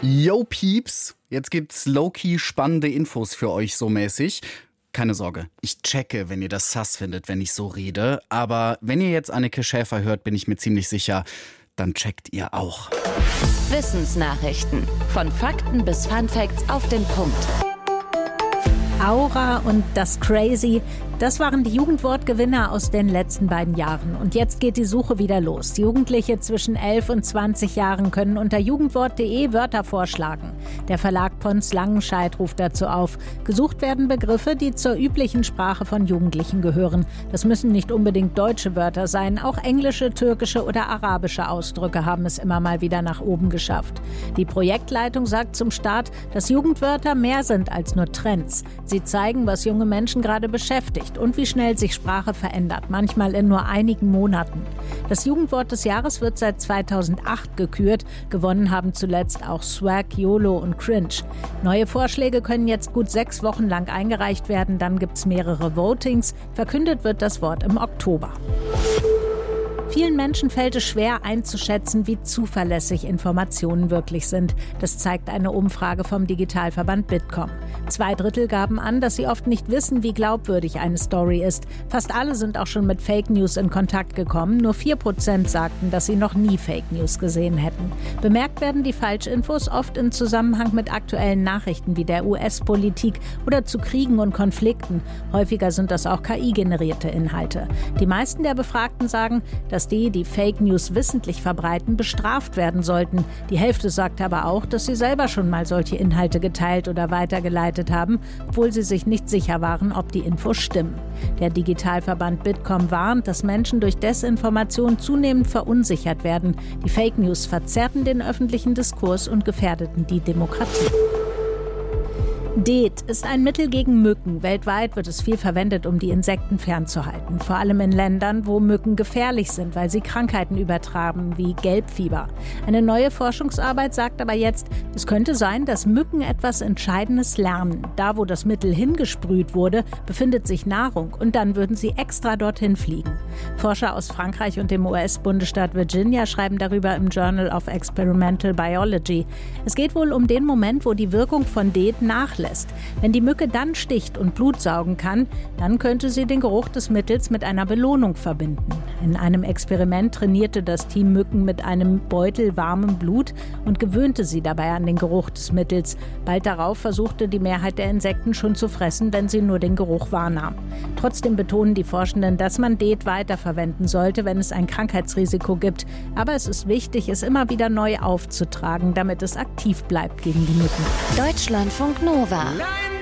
Yo Pieps, jetzt gibt's low-key spannende Infos für euch so mäßig. Keine Sorge, ich checke, wenn ihr das sus findet, wenn ich so rede. Aber wenn ihr jetzt Anneke Schäfer hört, bin ich mir ziemlich sicher, dann checkt ihr auch. Wissensnachrichten. Von Fakten bis Funfacts auf den Punkt. Aura und das Crazy, das waren die Jugendwortgewinner aus den letzten beiden Jahren. Und jetzt geht die Suche wieder los. Jugendliche zwischen 11 und 20 Jahren können unter jugendwort.de Wörter vorschlagen. Der Verlag Pons Langenscheidt ruft dazu auf. Gesucht werden Begriffe, die zur üblichen Sprache von Jugendlichen gehören. Das müssen nicht unbedingt deutsche Wörter sein. Auch englische, türkische oder arabische Ausdrücke haben es immer mal wieder nach oben geschafft. Die Projektleitung sagt zum Start, dass Jugendwörter mehr sind als nur Trends. Sie zeigen, was junge Menschen gerade beschäftigt und wie schnell sich Sprache verändert, manchmal in nur einigen Monaten. Das Jugendwort des Jahres wird seit 2008 gekürt. Gewonnen haben zuletzt auch Swag, YOLO und Cringe. Neue Vorschläge können jetzt gut 6 Wochen lang eingereicht werden. Dann gibt es mehrere Votings. Verkündet wird das Wort im Oktober. Vielen Menschen fällt es schwer einzuschätzen, wie zuverlässig Informationen wirklich sind. Das zeigt eine Umfrage vom Digitalverband Bitkom. 2/3 gaben an, dass sie oft nicht wissen, wie glaubwürdig eine Story ist. Fast alle sind auch schon mit Fake News in Kontakt gekommen. Nur 4% sagten, dass sie noch nie Fake News gesehen hätten. Bemerkt werden die Falschinfos oft in Zusammenhang mit aktuellen Nachrichten wie der US-Politik oder zu Kriegen und Konflikten. Häufiger sind das auch KI-generierte Inhalte. Die meisten der Befragten sagen, dass die Fake News wissentlich verbreiten, bestraft werden sollten. Die Hälfte sagt aber auch, dass sie selber schon mal solche Inhalte geteilt oder weitergeleitet haben, obwohl sie sich nicht sicher waren, ob die Infos stimmen. Der Digitalverband Bitkom warnt, dass Menschen durch Desinformation zunehmend verunsichert werden. Die Fake News verzerrten den öffentlichen Diskurs und gefährdeten die Demokratie. DEET ist ein Mittel gegen Mücken. Weltweit wird es viel verwendet, um die Insekten fernzuhalten. Vor allem in Ländern, wo Mücken gefährlich sind, weil sie Krankheiten übertragen, wie Gelbfieber. Eine neue Forschungsarbeit sagt aber jetzt, es könnte sein, dass Mücken etwas Entscheidendes lernen. Da, wo das Mittel hingesprüht wurde, befindet sich Nahrung und dann würden sie extra dorthin fliegen. Forscher aus Frankreich und dem US-Bundesstaat Virginia schreiben darüber im Journal of Experimental Biology. Es geht wohl um den Moment, wo die Wirkung von DEET nachlässt. Wenn die Mücke dann sticht und Blut saugen kann, dann könnte sie den Geruch des Mittels mit einer Belohnung verbinden. In einem Experiment trainierte das Team Mücken mit einem Beutel warmem Blut und gewöhnte sie dabei an den Geruch des Mittels. Bald darauf versuchte die Mehrheit der Insekten schon zu fressen, wenn sie nur den Geruch wahrnahm. Trotzdem betonen die Forschenden, dass man DEET weiterverwenden sollte, wenn es ein Krankheitsrisiko gibt. Aber es ist wichtig, es immer wieder neu aufzutragen, damit es aktiv bleibt gegen die Mücken. Deutschlandfunk Nova.